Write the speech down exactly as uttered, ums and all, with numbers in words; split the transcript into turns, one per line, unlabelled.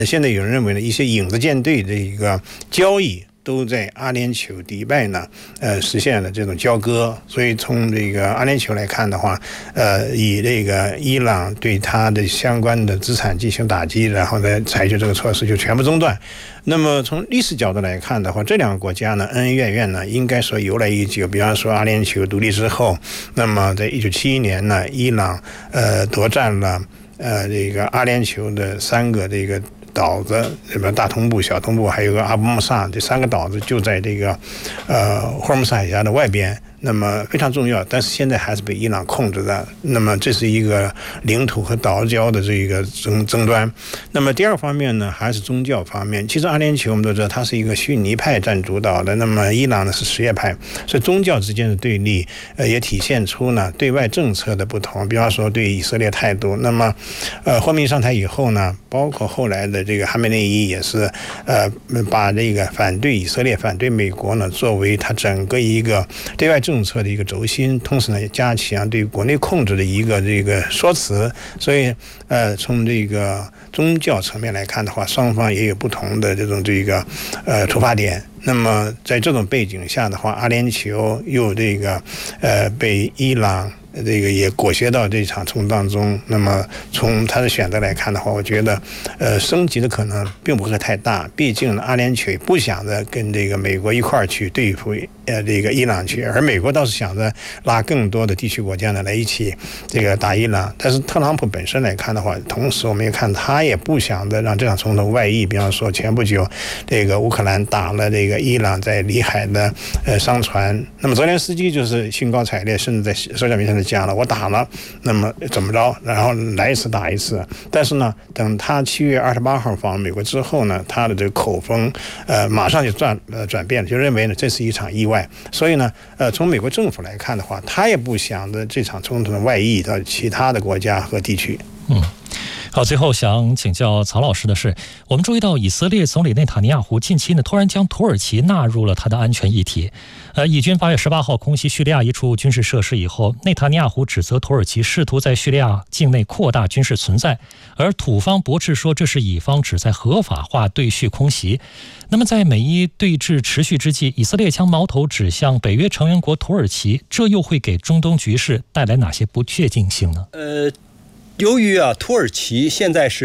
现在有人认为呢，一些影子舰队的一个交易都在阿联酋迪拜呢，呃，实现了这种交割。所以从这个阿联酋来看的话，呃，以这个伊朗对它的相关的资产进行打击，然后呢采取这个措施就全部中断。那么从历史角度来看的话，这两个国家呢恩恩怨怨呢，应该说由来已久。比方说阿联酋独立之后，那么在一九七一年呢，伊朗呃夺占了呃这个阿联酋的三个这个岛子，什么大东部、小东部，还有个阿布穆萨，这三个岛子就在这个呃霍尔木兹海峡的外边，那么非常重要，但是现在还是被伊朗控制的。那么这是一个领土和岛礁的这个争争端。那么第二方面呢，还是宗教方面。其实阿联酋我们都知道，它是一个逊尼派占主导的，那么伊朗呢是什叶派，所以宗教之间的对立，呃，也体现出呢对外政策的不同。比方说对以色列态度，那么呃，霍梅尼上台以后呢，包括后来的这个哈梅内伊也是呃把这个反对以色列、反对美国呢作为他整个一个对外政策的一个轴心，同时呢也加强对国内控制的一个这个说辞。所以呃从这个宗教层面来看的话，双方也有不同的这种这个呃出发点。那么在这种背景下的话，阿联酋又这个呃被伊朗这个也裹挟到这场冲突当中。那么从他的选择来看的话，我觉得呃升级的可能并不会太大。毕竟阿联酋不想着跟这个美国一块儿去对付呃这个伊朗去，而美国倒是想着拉更多的地区国家呢来一起这个打伊朗。但是特朗普本身来看的话，同时我们也看他也不想着让这场冲突外溢。比方说前不久这个乌克兰打了这个伊朗在里海的呃商船，那么泽连斯基就是兴高采烈，甚至在社交媒体上讲了我打了，那么怎么着，然后来一次打一次。但是呢，等他七月二十八号访美国之后呢，他的这个口风呃马上就转呃转变了，就认为呢这是一场意外。所以呢，呃从美国政府来看的话，他也不想着这场冲突的外溢到其他的国家和地区。
嗯。好，最后想请教曹老师的是，我们注意到以色列总理内塔尼亚胡近期呢突然将土耳其纳入了他的安全议题。呃，以军八月十八号空袭叙利亚一处军事设施以后，内塔尼亚胡指责土耳其试图在叙利亚境内扩大军事存在，而土方驳斥说这是以方旨在合法化对叙空袭。那么在美伊对峙持续之际，以色列将矛头指向北约成员国土耳其，这又会给中东局势带来哪些不确定性呢？
呃。由于啊，土耳其现在是